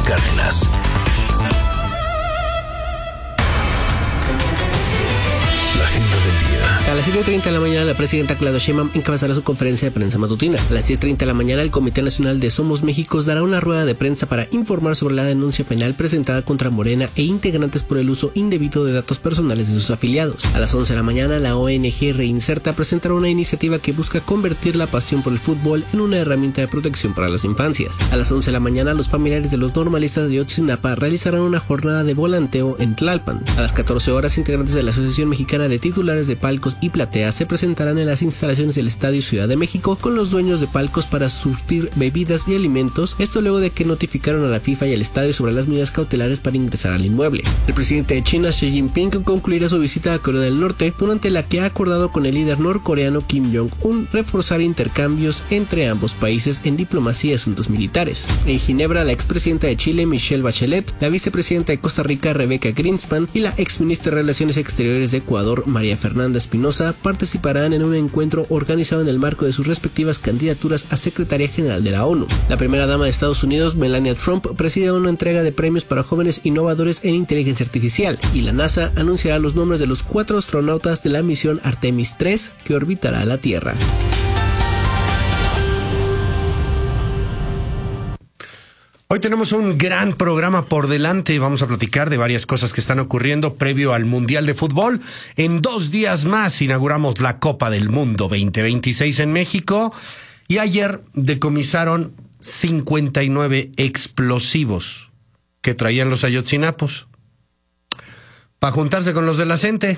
Cárdenas. La agenda del día. A las 7:30 de la mañana, la presidenta Claudia Sheinbaum encabezará su conferencia de prensa matutina. A las 10:30 de la mañana, el Comité Nacional de Somos México dará una rueda de prensa para informar sobre la denuncia penal presentada contra Morena e integrantes por el uso indebido de datos personales de sus afiliados. A las 11 de la mañana, la ONG Reinserta presentará una iniciativa que busca convertir la pasión por el fútbol en una herramienta de protección para las infancias. A las 11 de la mañana, los familiares de los normalistas de Ayotzinapa realizarán una jornada de volanteo en Tlalpan. A las 14 horas, integrantes de la Asociación Mexicana de Titulares de Palcos y Plateas se presentarán en las instalaciones del Estadio Ciudad de México con los dueños de palcos para surtir bebidas y alimentos, esto luego de que notificaron a la FIFA y al estadio sobre las medidas cautelares para ingresar al inmueble. El presidente de China, Xi Jinping, concluirá su visita a Corea del Norte, durante la que ha acordado con el líder norcoreano Kim Jong-un reforzar intercambios entre ambos países en diplomacia y asuntos militares. En Ginebra, la expresidenta de Chile, Michelle Bachelet, la vicepresidenta de Costa Rica, Rebeca Greenspan, y la exministra de Relaciones Exteriores de Ecuador, María Fernanda Espinosa, participarán en un encuentro organizado en el marco de sus respectivas candidaturas a Secretaria General de la ONU. La primera dama de Estados Unidos, Melania Trump, preside una entrega de premios para jóvenes innovadores en inteligencia artificial, y la NASA anunciará los nombres de los 4 astronautas de la misión Artemis 3 que orbitará la Tierra. Hoy tenemos un gran programa por delante y vamos a platicar de varias cosas que están ocurriendo previo al Mundial de Fútbol. En 2 días más inauguramos la Copa del Mundo 2026 en México y ayer decomisaron 59 explosivos que traían los ayotzinapos para juntarse con los de la CENTE.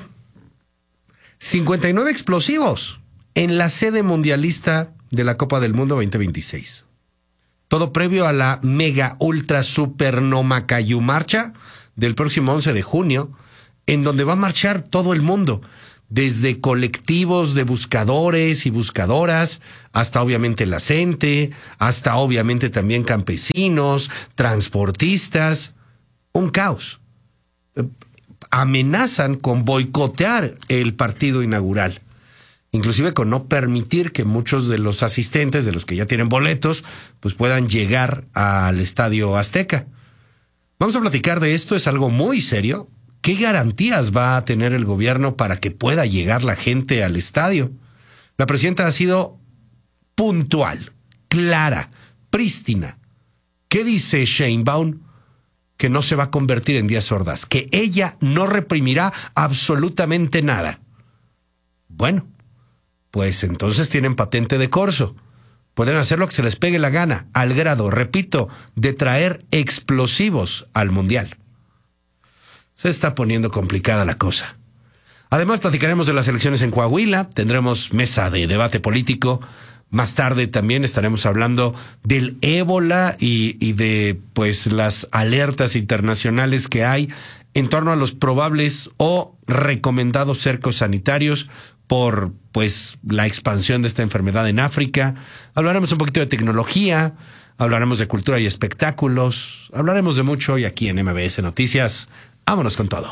59 explosivos en la sede mundialista de la Copa del Mundo 2026. Todo previo a la mega ultra super no Macayu marcha del próximo 11 de junio, en donde va a marchar todo el mundo, desde colectivos de buscadores y buscadoras, hasta obviamente la CENTE, hasta obviamente también campesinos, transportistas. Un caos. Amenazan con boicotear el partido inaugural, inclusive con no permitir que muchos de los asistentes, de los que ya tienen boletos, pues puedan llegar al Estadio Azteca. Vamos a platicar de esto, es algo muy serio. ¿Qué garantías va a tener el gobierno para que pueda llegar la gente al estadio? La presidenta ha sido puntual, clara, prístina. ¿Qué dice Sheinbaum? Que no se va a convertir en Díaz Ordaz, que ella no reprimirá absolutamente nada. Bueno, pues entonces tienen patente de corso. Pueden hacer lo que se les pegue la gana, al grado, repito, de traer explosivos al Mundial. Se está poniendo complicada la cosa. Además, platicaremos de las elecciones en Coahuila, tendremos mesa de debate político. Más tarde también estaremos hablando del ébola y de pues las alertas internacionales que hay en torno a los probables o recomendados cercos sanitarios por pues la expansión de esta enfermedad en África. Hablaremos un poquito de tecnología, hablaremos de cultura y espectáculos, hablaremos de mucho hoy aquí en MBS Noticias. Vámonos con todo.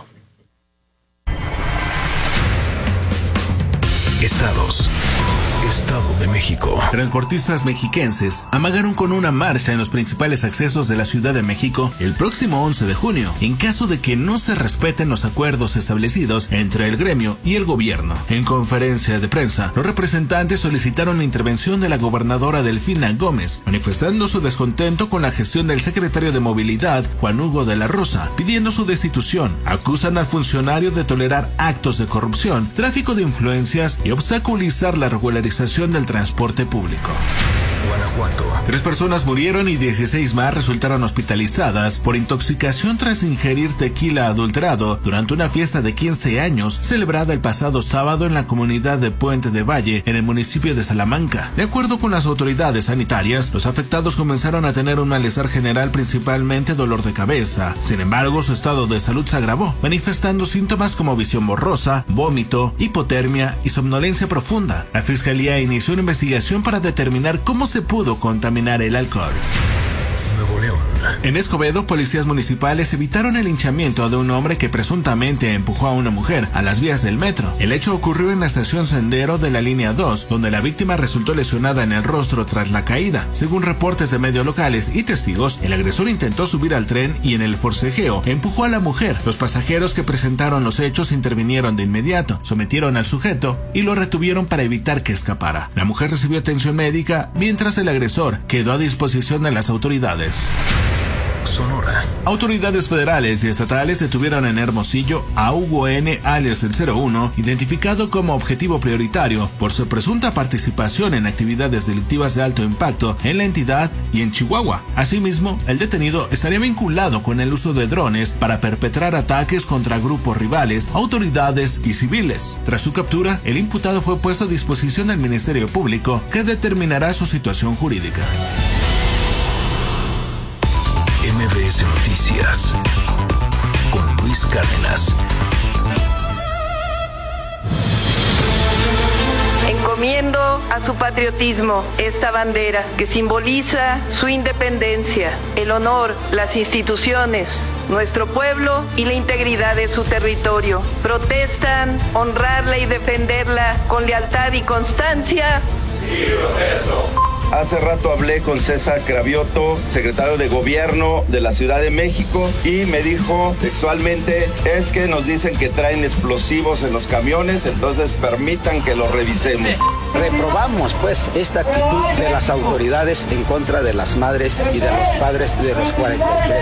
Estados. Estado de México. Transportistas mexiquenses amagaron con una marcha en los principales accesos de la Ciudad de México el próximo 11 de junio, en caso de que no se respeten los acuerdos establecidos entre el gremio y el gobierno. En conferencia de prensa, los representantes solicitaron la intervención de la gobernadora Delfina Gómez, manifestando su descontento con la gestión del secretario de Movilidad, Juan Hugo de la Rosa, pidiendo su destitución. Acusan al funcionario de tolerar actos de corrupción, tráfico de influencias y obstaculizar la regularización del transporte público. Guanajuato. 3 personas murieron y 16 más resultaron hospitalizadas por intoxicación tras ingerir tequila adulterado durante una fiesta de 15 años celebrada el pasado sábado en la comunidad de Puente de Valle, en el municipio de Salamanca. De acuerdo con las autoridades sanitarias, los afectados comenzaron a tener un malestar general, principalmente dolor de cabeza. Sin embargo, su estado de salud se agravó, manifestando síntomas como visión borrosa, vómito, hipotermia y somnolencia profunda. La Fiscalía inició una investigación para determinar cómo se pudo contaminar el alcohol. Nuevo León. En Escobedo, policías municipales evitaron el linchamiento de un hombre que presuntamente empujó a una mujer a las vías del metro. El hecho ocurrió en la estación Sendero de la línea 2, donde la víctima resultó lesionada en el rostro tras la caída. Según reportes de medios locales y testigos, el agresor intentó subir al tren y en el forcejeo empujó a la mujer. Los pasajeros que presentaron los hechos intervinieron de inmediato, sometieron al sujeto y lo retuvieron para evitar que escapara. La mujer recibió atención médica, mientras el agresor quedó a disposición de las autoridades. Sonora. Autoridades federales y estatales detuvieron en Hermosillo a Hugo N., alias el 01, identificado como objetivo prioritario por su presunta participación en actividades delictivas de alto impacto en la entidad y en Chihuahua. Asimismo, el detenido estaría vinculado con el uso de drones para perpetrar ataques contra grupos rivales, autoridades y civiles. Tras su captura, el imputado fue puesto a disposición del Ministerio Público, que determinará su situación jurídica. MBS Noticias con Luis Cárdenas. Encomiendo a su patriotismo esta bandera que simboliza su independencia, el honor, las instituciones, nuestro pueblo y la integridad de su territorio. Protestan honrarla y defenderla con lealtad y constancia. Sí, protesto. Hace rato hablé con César Cravioto, secretario de Gobierno de la Ciudad de México, y me dijo textualmente, es que nos dicen que traen explosivos en los camiones, entonces permitan que los revisemos. Reprobamos pues esta actitud de las autoridades en contra de las madres y de los padres de los 43.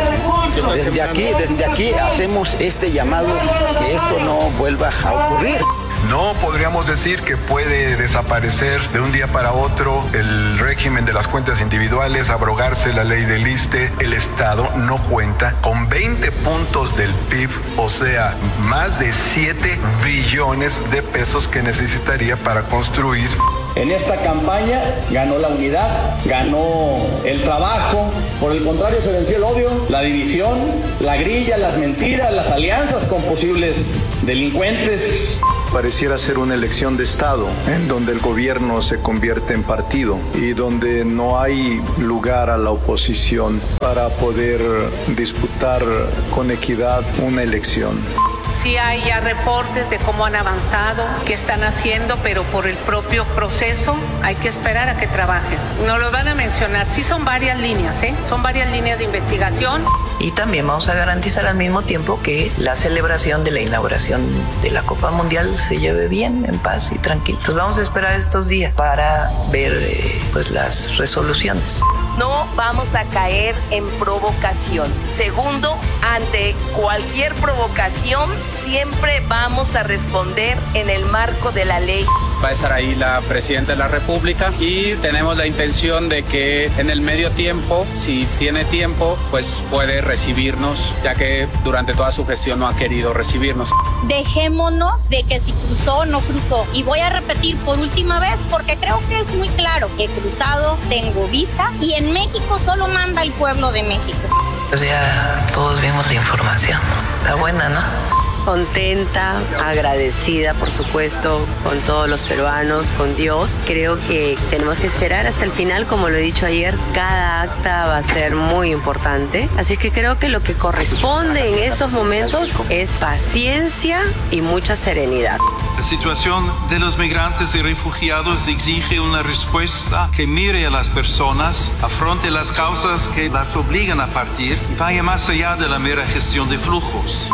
Desde aquí hacemos este llamado que esto no vuelva a ocurrir. No podríamos decir que puede desaparecer de un día para otro el régimen de las cuentas individuales, abrogarse la ley del ISSSTE. El Estado no cuenta con 20 puntos del PIB, o sea, más de 7 billones de pesos que necesitaría para construir. En esta campaña ganó la unidad, ganó el trabajo, por el contrario se venció el odio, la división, la grilla, las mentiras, las alianzas con posibles delincuentes. Pareciera ser una elección de Estado en donde el gobierno se convierte en partido y donde no hay lugar a la oposición para poder disputar con equidad una elección. Sí hay ya reportes de cómo han avanzado, qué están haciendo, pero por el propio proceso hay que esperar a que trabajen. No lo van a mencionar, sí son varias líneas, son varias líneas de investigación. Y también vamos a garantizar al mismo tiempo que la celebración de la inauguración de la Copa Mundial se lleve bien, en paz y tranquilo. Entonces vamos a esperar estos días para ver pues las resoluciones. No vamos a caer en provocación. Segundo, ante cualquier provocación, siempre vamos a responder en el marco de la ley. Va a estar ahí la Presidenta de la República y tenemos la intención de que en el medio tiempo, si tiene tiempo, pues puede recibirnos, ya que durante toda su gestión no ha querido recibirnos. Dejémonos de que si cruzó o no cruzó. Y voy a repetir por última vez porque creo que es muy claro. He cruzado, tengo visa y en México solo manda el pueblo de México. Pues ya todos vimos la información. La buena, ¿no? Contenta, agradecida por supuesto con todos los peruanos, con Dios. Creo que tenemos que esperar hasta el final, como lo he dicho ayer, cada acta va a ser muy importante. Así que creo que lo que corresponde en esos momentos es paciencia y mucha serenidad. La situación de los migrantes y refugiados exige una respuesta que mire a las personas, afronte las causas que las obligan a partir y vaya más allá de la mera gestión de flujos.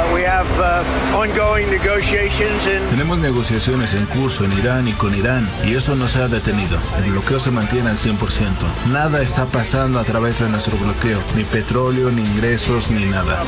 Tenemos negociaciones en curso en Irán y con Irán, y eso no se ha detenido. El bloqueo se mantiene al 100%. Nada está pasando a través de nuestro bloqueo, ni petróleo, ni ingresos, ni nada.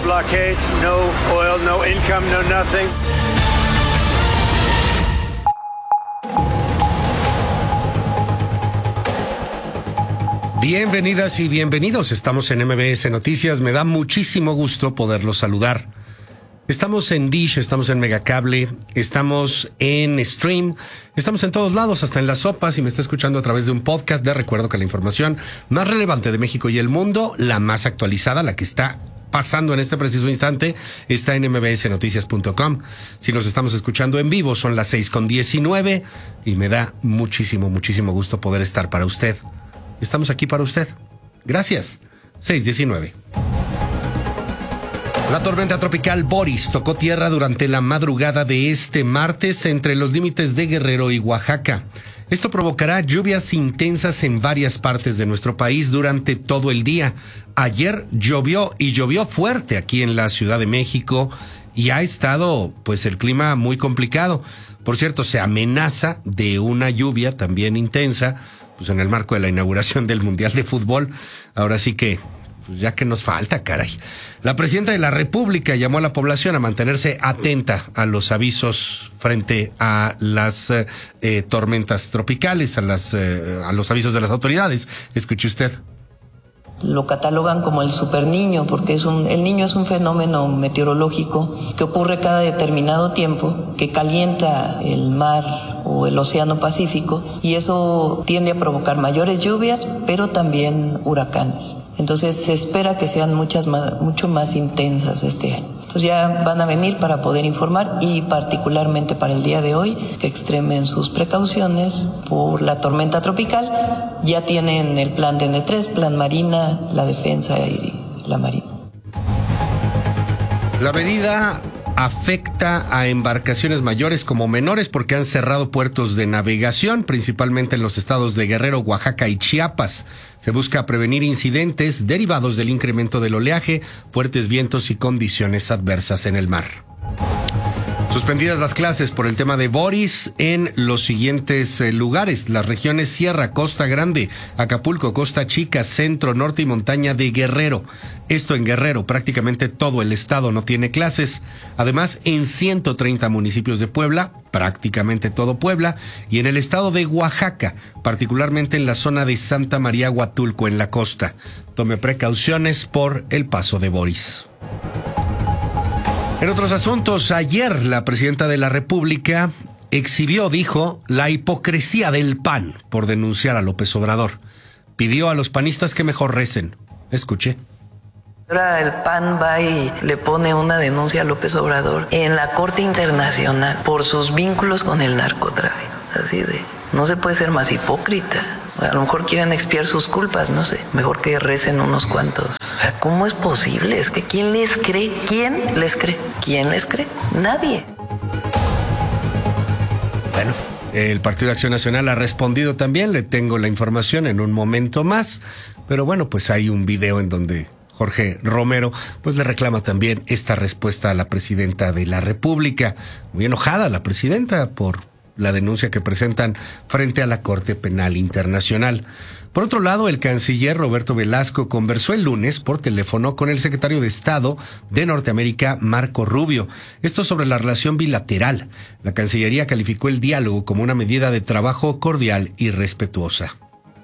Bienvenidas y bienvenidos. Estamos en MBS Noticias. Me da muchísimo gusto poderlos saludar. Estamos en Dish, estamos en Megacable, estamos en Stream, estamos en todos lados, hasta en las sopas. Si me está escuchando a través de un podcast, les recuerdo que la información más relevante de México y el mundo, la más actualizada, la que está pasando en este preciso instante, está en mbsnoticias.com. Si nos estamos escuchando en vivo, son las 6:19 y me da muchísimo gusto poder estar para usted. Estamos aquí para usted. Gracias. 6:19. La tormenta tropical Boris tocó tierra durante la madrugada de este martes entre los límites de Guerrero y Oaxaca. Esto provocará lluvias intensas en varias partes de nuestro país durante todo el día. Ayer llovió fuerte aquí en la Ciudad de México y ha estado pues el clima muy complicado. Por cierto, se amenaza de una lluvia también intensa pues en el marco de la inauguración del Mundial de Fútbol. Ahora sí que pues ya que nos falta, caray. La presidenta de la República llamó a la población a mantenerse atenta a los avisos frente a las tormentas tropicales, a los avisos de las autoridades. Escuche usted. Lo catalogan como el superniño porque el niño es un fenómeno meteorológico que ocurre cada determinado tiempo, que calienta el mar o el océano Pacífico y eso tiende a provocar mayores lluvias, pero también huracanes. Entonces se espera que sean mucho más intensas este año. Entonces ya van a venir para poder informar y particularmente para el día de hoy que extremen sus precauciones por la tormenta tropical. Ya tienen el plan de N3, plan Marina, la defensa y la Marina. La medida afecta a embarcaciones mayores como menores porque han cerrado puertos de navegación, principalmente en los estados de Guerrero, Oaxaca y Chiapas. Se busca prevenir incidentes derivados del incremento del oleaje, fuertes vientos y condiciones adversas en el mar. Suspendidas las clases por el tema de Boris en los siguientes lugares: las regiones Sierra, Costa Grande, Acapulco, Costa Chica, Centro, Norte y Montaña de Guerrero. Esto en Guerrero, prácticamente todo el estado no tiene clases. Además, en 130 municipios de Puebla, prácticamente todo Puebla, y en el estado de Oaxaca, particularmente en la zona de Santa María Huatulco en la costa. Tome precauciones por el paso de Boris. En otros asuntos, ayer la presidenta de la República dijo, la hipocresía del PAN por denunciar a López Obrador. Pidió a los panistas que mejor recen. Escuche. Ahora el PAN va y le pone una denuncia a López Obrador en la Corte Internacional por sus vínculos con el narcotráfico. Así de, no se puede ser más hipócrita. A lo mejor quieren expiar sus culpas, no sé. Mejor que recen unos cuantos. O sea, ¿cómo es posible? Es que ¿quién les cree? ¿Quién les cree? ¿Quién les cree? Nadie. Bueno, el Partido de Acción Nacional ha respondido también. Le tengo la información en un momento más. Pero bueno, pues hay un video en donde Jorge Romero pues le reclama también esta respuesta a la presidenta de la República. Muy enojada la presidenta por la denuncia que presentan frente a la Corte Penal Internacional. Por otro lado, el canciller Roberto Velasco conversó el lunes por teléfono con el secretario de Estado de Norteamérica, Marco Rubio. Esto sobre la relación bilateral. La Cancillería calificó el diálogo como una medida de trabajo cordial y respetuosa.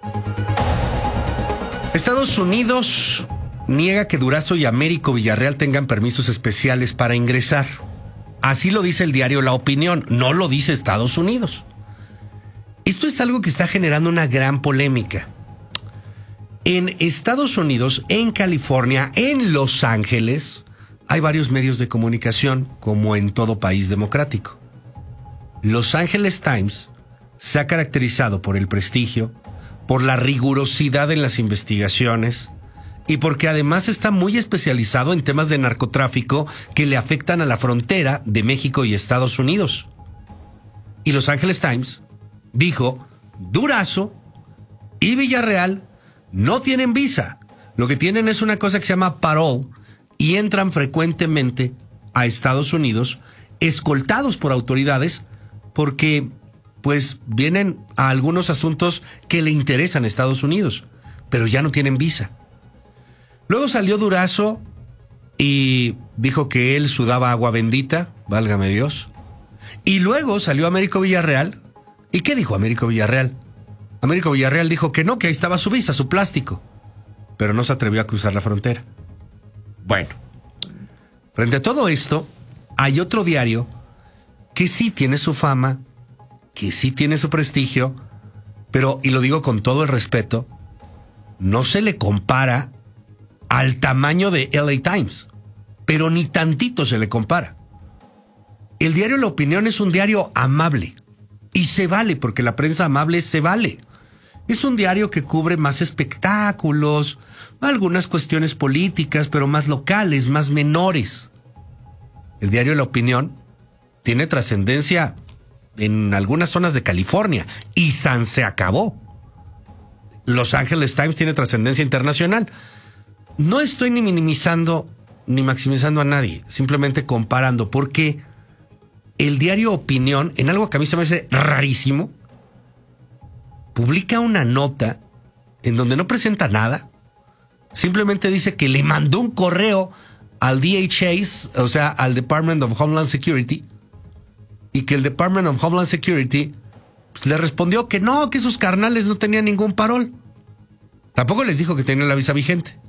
Estados Unidos niega que Durazo y Américo Villarreal tengan permisos especiales para ingresar. Así lo dice el diario La Opinión, no lo dice Estados Unidos. Esto es algo que está generando una gran polémica. En Estados Unidos, en California, en Los Ángeles, hay varios medios de comunicación, como en todo país democrático. Los Angeles Times se ha caracterizado por el prestigio, por la rigurosidad en las investigaciones, y porque además está muy especializado en temas de narcotráfico que le afectan a la frontera de México y Estados Unidos. Y Los Angeles Times dijo, Durazo y Villarreal no tienen visa. Lo que tienen es una cosa que se llama parole y entran frecuentemente a Estados Unidos escoltados por autoridades porque pues vienen a algunos asuntos que le interesan a Estados Unidos, pero ya no tienen visa. Luego salió Durazo y dijo que él sudaba agua bendita, válgame Dios. Y luego salió Américo Villarreal. ¿Y qué dijo Américo Villarreal? Américo Villarreal dijo que no, que ahí estaba su visa, su plástico. Pero no se atrevió a cruzar la frontera. Bueno, frente a todo esto, hay otro diario que sí tiene su fama, que sí tiene su prestigio, pero, y lo digo con todo el respeto, no se le compara al tamaño de LA Times, pero ni tantito se le compara. El diario La Opinión es un diario amable, y se vale, porque la prensa amable se vale. Es un diario que cubre más espectáculos, algunas cuestiones políticas, pero más locales, más menores. El diario La Opinión tiene trascendencia en algunas zonas de California y se acabó. Los Angeles Times tiene trascendencia internacional. No estoy ni minimizando ni maximizando a nadie, simplemente comparando, porque el diario Opinión, en algo que a mí se me hace rarísimo, publica una nota en donde no presenta nada, simplemente dice que le mandó un correo al DHS, o sea, al Department of Homeland Security, y que el Department of Homeland Security pues, le respondió que no, que sus carnales no tenían ningún parol. Tampoco les dijo que tenían la visa vigente.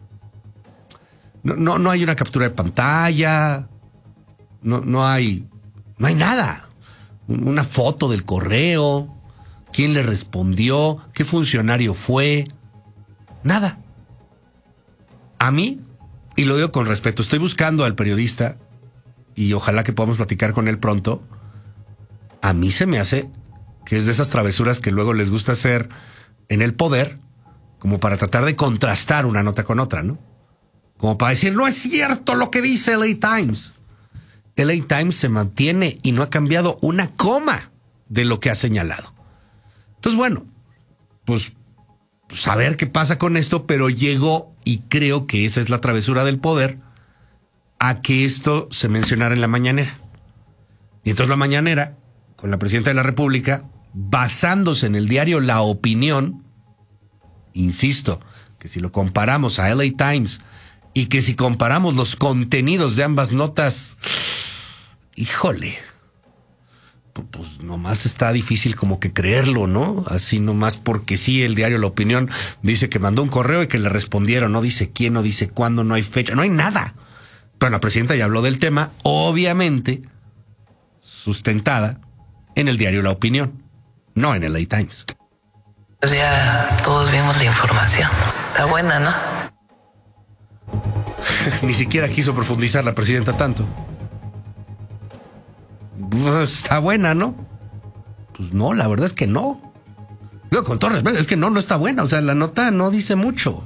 No hay una captura de pantalla, no hay nada. Una foto del correo, quién le respondió, qué funcionario fue, nada. A mí, y lo digo con respeto, estoy buscando al periodista y ojalá que podamos platicar con él pronto. A mí se me hace que es de esas travesuras que luego les gusta hacer en el poder, como para tratar de contrastar una nota con otra, ¿no? Como para decir, no es cierto lo que dice LA Times. LA Times se mantiene y no ha cambiado una coma de lo que ha señalado. Entonces, bueno, pues a ver qué pasa con esto, pero llegó, y creo que esa es la travesura del poder, a que esto se mencionara en la mañanera. Y entonces la mañanera, con la presidenta de la República, basándose en el diario La Opinión, insisto, que si lo comparamos a LA Times y que si comparamos los contenidos de ambas notas, híjole, pues nomás está difícil como que creerlo, ¿no? Así nomás porque sí, el diario La Opinión dice que mandó un correo y que le respondieron, no dice quién, no dice cuándo, no hay fecha, no hay nada. Pero la presidenta ya habló del tema, obviamente sustentada en el diario La Opinión, no en el LA Times. Pues ya todos vimos la información. Está buena, ¿no? Ni siquiera quiso profundizar la presidenta tanto. Está buena, ¿no? Pues no, la verdad es que no. Digo, con todo respeto, es que no está buena. O sea, la nota no dice mucho.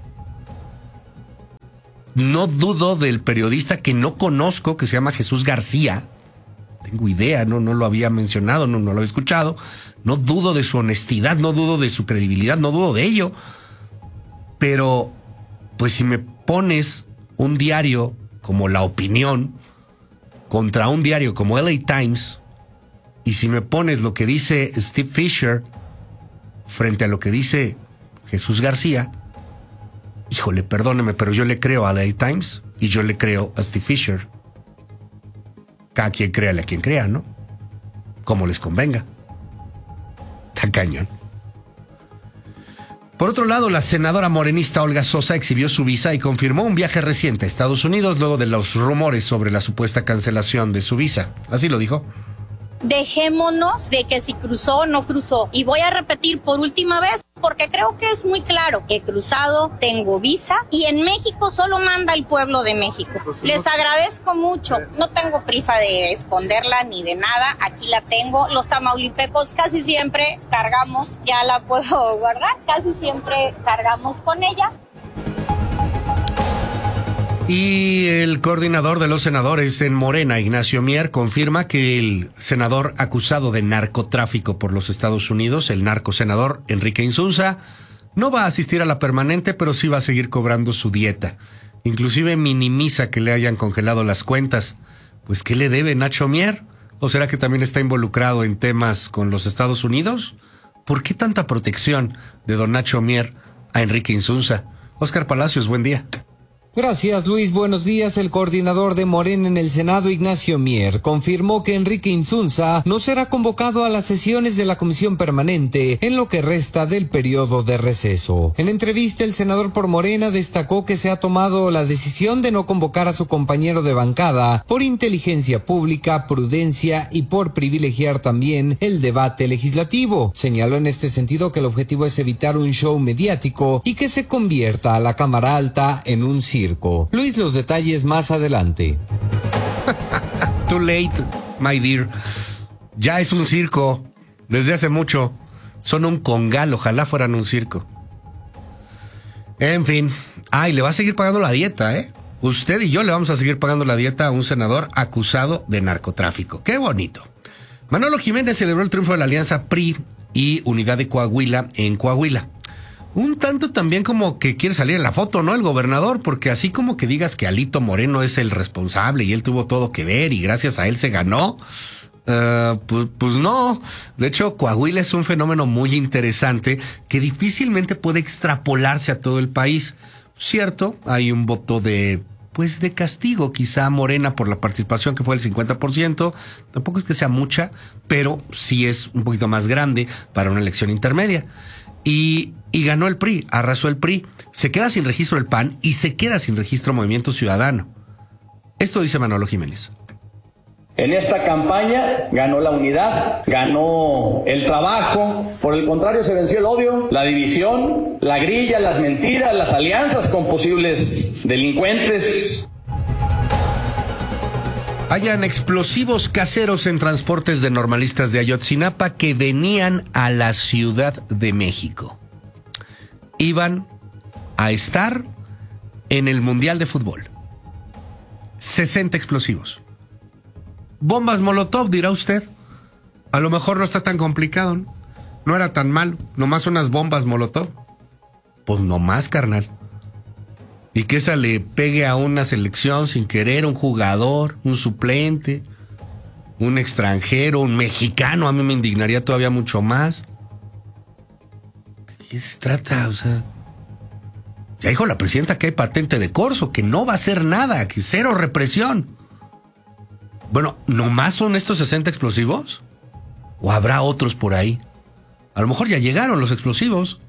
No dudo del periodista que no conozco, que se llama Jesús García. Tengo idea, no lo había mencionado, no lo había escuchado. No dudo de su honestidad, no dudo de su credibilidad, no dudo de ello. Pero, pues si me pones un diario como La Opinión contra un diario como LA Times, y si me pones lo que dice Steve Fisher frente a lo que dice Jesús García, híjole, perdóneme, pero yo le creo a LA Times y yo le creo a Steve Fisher. Cada quien créale a quien crea, ¿no? Como les convenga. Está cañón. Por otro lado, la senadora morenista Olga Sosa exhibió su visa y confirmó un viaje reciente a Estados Unidos luego de los rumores sobre la supuesta cancelación de su visa. Así lo dijo. Dejémonos de que si cruzó o no cruzó. Y voy a repetir por última vez, porque creo que es muy claro. He cruzado, tengo visa, y en México solo manda el pueblo de México. Les agradezco mucho. No tengo prisa de esconderla ni de nada. Aquí la tengo. Los tamaulipecos casi siempre cargamos, ya la puedo guardar, casi siempre cargamos con ella. Y el coordinador de los senadores en Morena, Ignacio Mier, confirma que el senador acusado de narcotráfico por los Estados Unidos, el narcosenador Enrique Insunza, no va a asistir a la permanente, pero sí va a seguir cobrando su dieta. Inclusive minimiza que le hayan congelado las cuentas. Pues, ¿qué le debe Nacho Mier? ¿O será que también está involucrado en temas con los Estados Unidos? ¿Por qué tanta protección de don Nacho Mier a Enrique Insunza? Óscar Palacios, buen día. Gracias, Luis. Buenos días. El coordinador de Morena en el Senado, Ignacio Mier, confirmó que Enrique Insunza no será convocado a las sesiones de la Comisión Permanente en lo que resta del periodo de receso. En entrevista, el senador por Morena destacó que se ha tomado la decisión de no convocar a su compañero de bancada por inteligencia pública, prudencia y por privilegiar también el debate legislativo. Señaló en este sentido que el objetivo es evitar un show mediático y que se convierta a la Cámara Alta en un circo. Luis, los detalles más adelante. Too late, my dear. Ya es un circo desde hace mucho. Son un congal, ojalá fueran un circo. En fin. Y le va a seguir pagando la dieta, ¿eh? Usted y yo le vamos a seguir pagando la dieta a un senador acusado de narcotráfico. ¡Qué bonito! Manolo Jiménez celebró el triunfo de la alianza PRI y Unidad de Coahuila en Coahuila. Un tanto también como que quiere salir en la foto, ¿no? El gobernador, porque así como que digas que Alito Moreno es el responsable y él tuvo todo que ver y gracias a él se ganó, pues no. De hecho, Coahuila es un fenómeno muy interesante que difícilmente puede extrapolarse a todo el país. Cierto, hay un voto de castigo, quizá Morena por la participación que fue el 50%, tampoco es que sea mucha, pero sí es un poquito más grande para una elección intermedia. Y ganó el PRI, arrasó el PRI, se queda sin registro el PAN y se queda sin registro Movimiento Ciudadano. Esto dice Manolo Jiménez. En esta campaña ganó la unidad, ganó el trabajo, por el contrario se venció el odio, la división, la grilla, las mentiras, las alianzas con posibles delincuentes. Hayan explosivos caseros en transportes de normalistas de Ayotzinapa que venían a la Ciudad de México. Iban a estar en el Mundial de Fútbol. 60 explosivos. Bombas Molotov, dirá usted. A lo mejor no está tan complicado, ¿no? No era tan malo, nomás unas bombas Molotov. Pues nomás, carnal. Y que esa le pegue a una selección sin querer, un jugador, un suplente, un extranjero, un mexicano, a mí me indignaría todavía mucho más. ¿De qué se trata? O sea, ya dijo la presidenta que hay patente de corso, que no va a hacer nada, que cero represión. Bueno, ¿nomás son estos 60 explosivos? ¿O habrá otros por ahí? A lo mejor ya llegaron los explosivos.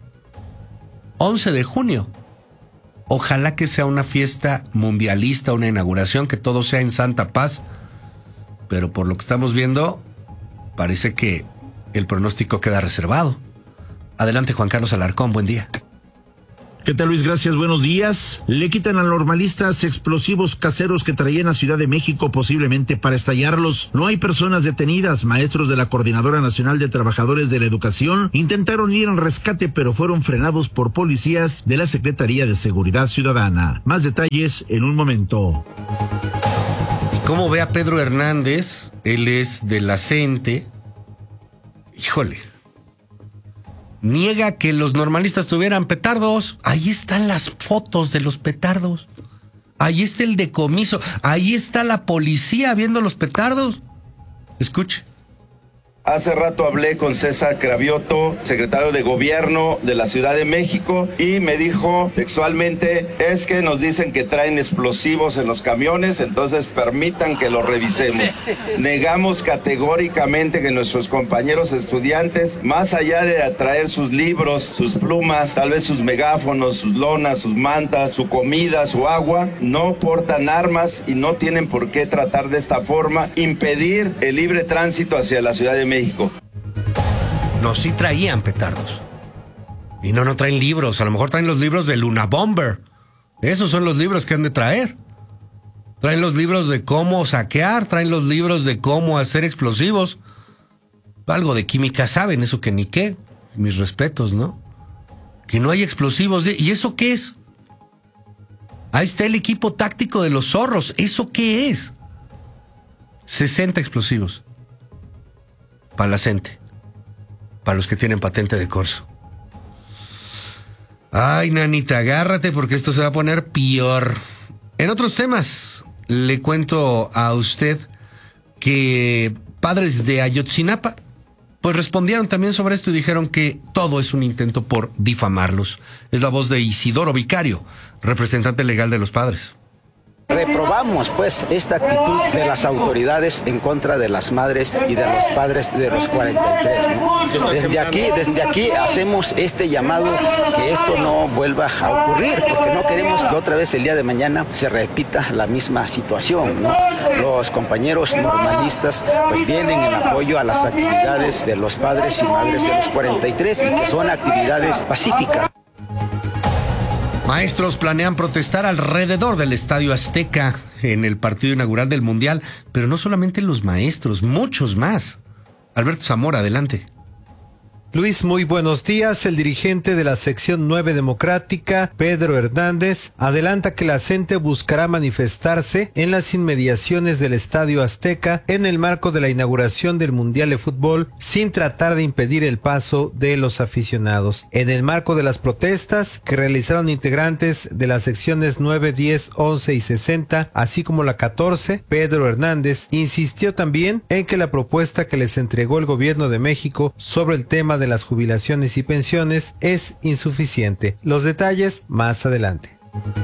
11 de junio. Ojalá que sea una fiesta mundialista, una inauguración, que todo sea en santa paz. Pero por lo que estamos viendo, parece que el pronóstico queda reservado. Adelante, Juan Carlos Alarcón, buen día. ¿Qué tal, Luis? Gracias, buenos días. Le quitan a normalistas explosivos caseros que traían a Ciudad de México posiblemente para estallarlos. No hay personas detenidas. Maestros de la Coordinadora Nacional de Trabajadores de la Educación intentaron ir en rescate, pero fueron frenados por policías de la Secretaría de Seguridad Ciudadana. Más detalles en un momento. ¿Cómo ve a Pedro Hernández? Él es de la CENTE. Híjole. Niega que los normalistas tuvieran petardos. Ahí están las fotos de los petardos. Ahí está el decomiso. Ahí está la policía viendo los petardos. Escuche. Hace rato hablé con César Cravioto, secretario de Gobierno de la Ciudad de México, y me dijo textualmente, es que nos dicen que traen explosivos en los camiones, entonces permitan que lo revisemos. Negamos categóricamente que nuestros compañeros estudiantes, más allá de traer sus libros, sus plumas, tal vez sus megáfonos, sus lonas, sus mantas, su comida, su agua, no portan armas y no tienen por qué tratar de esta forma impedir el libre tránsito hacia la Ciudad de México. No, sí traían petardos. Y no traen libros. A lo mejor traen los libros de Luna Bomber. Esos son los libros que han de traer. Traen los libros de cómo saquear, traen los libros de cómo hacer explosivos. Algo de química saben, eso que ni qué. Mis respetos, ¿no? Que no hay explosivos. ¿Y eso qué es? Ahí está el equipo táctico de los zorros. ¿Eso qué es? 60 explosivos. Para la CENTE. Para los que tienen patente de corso. Ay, nanita, agárrate porque esto se va a poner peor. En otros temas, le cuento a usted que padres de Ayotzinapa pues respondieron también sobre esto y dijeron que todo es un intento por difamarlos. Es la voz de Isidoro Vicario, representante legal de los padres. Reprobamos pues esta actitud de las autoridades en contra de las madres y de los padres de los 43, ¿no? Desde aquí hacemos este llamado que esto no vuelva a ocurrir, porque no queremos que otra vez el día de mañana se repita la misma situación, ¿no? Los compañeros normalistas pues vienen en apoyo a las actividades de los padres y madres de los 43 y que son actividades pacíficas. Maestros planean protestar alrededor del Estadio Azteca en el partido inaugural del Mundial, pero no solamente los maestros, muchos más. Alberto Zamora, adelante. Luis, muy buenos días. El dirigente de la sección 9 democrática, Pedro Hernández, adelanta que la CENTE buscará manifestarse en las inmediaciones del Estadio Azteca en el marco de la inauguración del Mundial de Fútbol, sin tratar de impedir el paso de los aficionados. En el marco de las protestas que realizaron integrantes de las secciones 9, 10, 11 y 60, así como la 14, Pedro Hernández insistió también en que la propuesta que les entregó el gobierno de México sobre el tema de las jubilaciones y pensiones es insuficiente. Los detalles más adelante.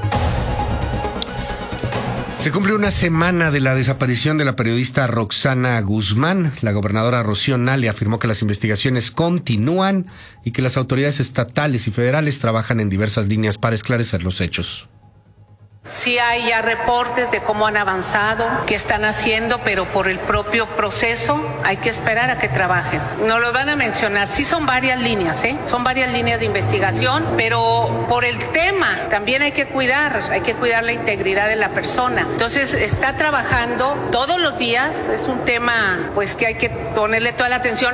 Se cumple una semana de la desaparición de la periodista Roxana Guzmán. La gobernadora Rocío Nale afirmó que las investigaciones continúan y que las autoridades estatales y federales trabajan en diversas líneas para esclarecer los hechos. Sí hay ya reportes de cómo han avanzado, qué están haciendo, pero por el propio proceso hay que esperar a que trabajen. No lo van a mencionar, sí son varias líneas, son varias líneas de investigación, pero por el tema también hay que cuidar la integridad de la persona. Entonces está trabajando todos los días, es un tema pues que hay que ponerle toda la atención.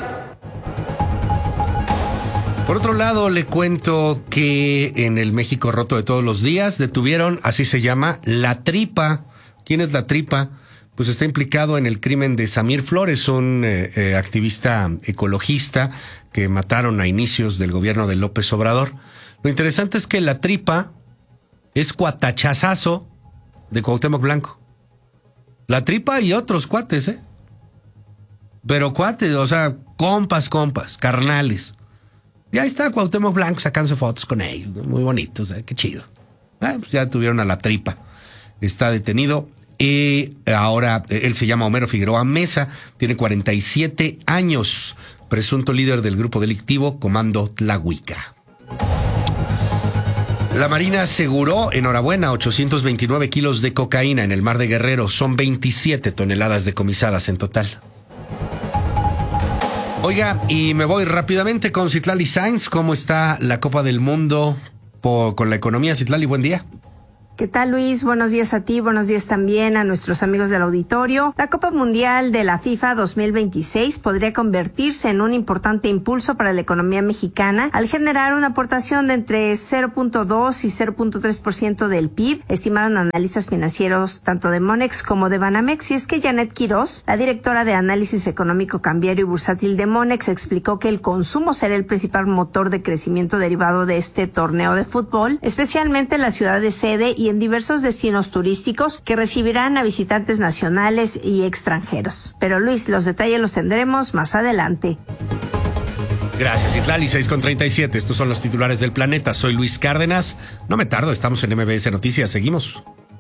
Por otro lado, le cuento que en el México roto de todos los días detuvieron, así se llama, La Tripa. ¿Quién es La Tripa? Pues está implicado en el crimen de Samir Flores, un activista ecologista que mataron a inicios del gobierno de López Obrador. Lo interesante es que La Tripa es cuatachazazo de Cuauhtémoc Blanco. La Tripa y otros cuates, Pero cuates, o sea, compas, carnales. Y ahí está Cuauhtémoc Blanco sacándose fotos con ellos, ¿no? Muy bonitos, qué chido. Pues ya tuvieron a La Tripa. Está detenido. Y ahora él se llama Homero Figueroa Mesa, tiene 47 años, presunto líder del grupo delictivo Comando Tlahuica. La Marina aseguró, enhorabuena, 829 kilos de cocaína en el Mar de Guerrero. Son 27 toneladas decomisadas en total. Oiga, y me voy rápidamente con Citlali Sainz. ¿Cómo está la Copa del Mundo con la economía? Citlali, buen día. ¿Qué tal, Luis? Buenos días a ti, buenos días también a nuestros amigos del auditorio. La Copa Mundial de la FIFA 2026 podría convertirse en un importante impulso para la economía mexicana al generar una aportación de entre 0.2 y 0.3% del PIB, estimaron analistas financieros tanto de Monex como de Banamex. Y es que Janet Quiroz, la directora de análisis económico cambiario y bursátil de Monex, explicó que el consumo será el principal motor de crecimiento derivado de este torneo de fútbol, especialmente en la ciudad de sede y en diversos destinos turísticos que recibirán a visitantes nacionales y extranjeros. Pero Luis, los detalles los tendremos más adelante. Gracias, Citlali. 6:37. Estos son los titulares del planeta. Soy Luis Cárdenas. No me tardo, estamos en MBS Noticias. Seguimos.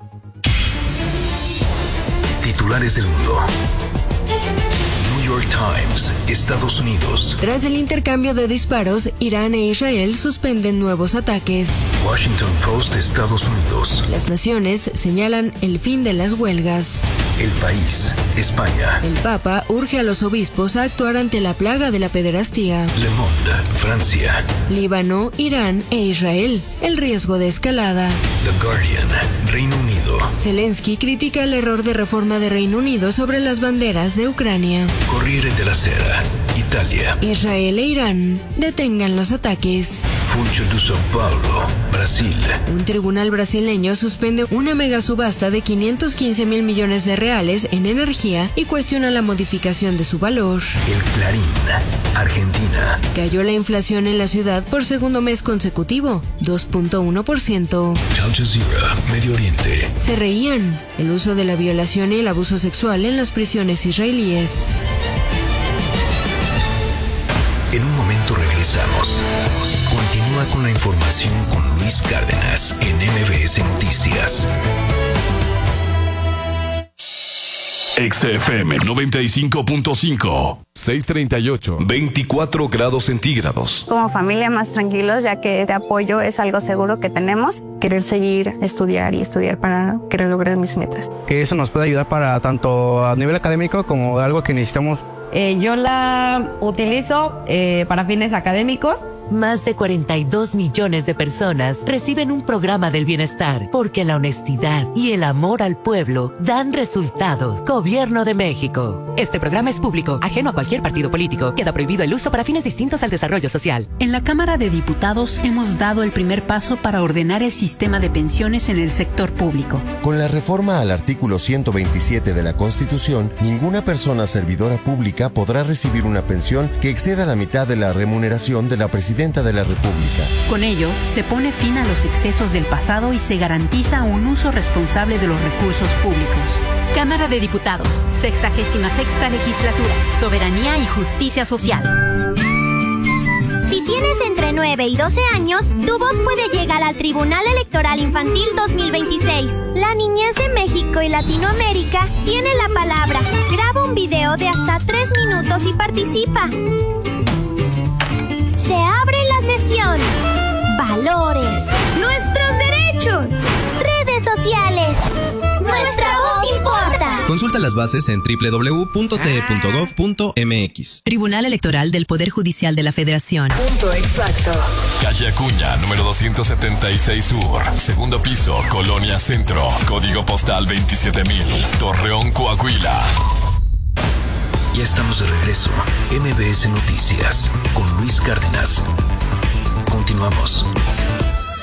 Titulares del mundo. New York Times, Estados Unidos. Tras el intercambio de disparos, Irán e Israel suspenden nuevos ataques. Washington Post, Estados Unidos. Las naciones señalan el fin de las huelgas. El País, España. El Papa urge a los obispos a actuar ante la plaga de la pederastía. Le Monde, Francia. Líbano, Irán e Israel. El riesgo de escalada. The Guardian, Reino Unido. Zelensky critica el error de reforma de Reino Unido sobre las banderas de Ucrania. Corriere della Sera, Italia. Israel e Irán detengan los ataques. Funcho de São Paulo, Brasil. Un tribunal brasileño suspende una mega subasta de 515 mil millones de reales en energía y cuestiona la modificación de su valor. El Clarín, Argentina. Cayó la inflación en la ciudad por segundo mes consecutivo, 2.1%. Al Jazeera, Medio Oriente. Se reían. El uso de la violación y el abuso sexual en las prisiones israelíes. En un momento regresamos. Continúa con la información con Luis Cárdenas en MBS Noticias. XFM 95.5, 638, 24 grados centígrados. Como familia más tranquilos, ya que este apoyo es algo seguro que tenemos. Querer seguir, estudiar para querer lograr mis metas. Que eso nos puede ayudar para tanto a nivel académico como algo que necesitamos. Yo la utilizo para fines académicos Más de 42 millones de personas reciben un programa del bienestar, porque la honestidad y el amor al pueblo dan resultados. Gobierno de México. Este programa es público, ajeno a cualquier partido político. Queda prohibido el uso para fines distintos al desarrollo social. En la Cámara de Diputados hemos dado el primer paso para ordenar el sistema de pensiones en el sector público. Con la reforma al artículo 127 de la Constitución, ninguna persona servidora pública podrá recibir una pensión que exceda la mitad de la remuneración de la Presidenta de la República. Con ello, se pone fin a los excesos del pasado y se garantiza un uso responsable de los recursos públicos. Cámara de Diputados, 66ª Legislatura, Soberanía y Justicia Social. Si tienes entre 9 y 12 años, tu voz puede llegar al Tribunal Electoral Infantil 2026. La niñez de México y Latinoamérica tiene la palabra. Graba un video de hasta 3 minutos y participa. Se abre la sesión. Valores. Nuestros derechos. Redes sociales. Nuestra voz importa. Consulta las bases en www.te.gov.mx. Tribunal Electoral del Poder Judicial de la Federación. Punto exacto. Calle Acuña, número 276 Sur. Segundo piso, Colonia Centro. Código postal 27000. Torreón, Coahuila. Ya estamos de regreso. MBS Noticias con Luis Cárdenas. Continuamos.